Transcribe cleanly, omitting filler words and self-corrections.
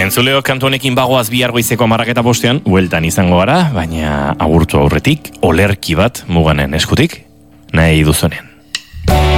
Entzuleo kantu honekin bagoaz bihar goizeko 11:00 bueltan izango gara, baina agurtu aurretik olerki bat Muganen eskutik nahi duzunean.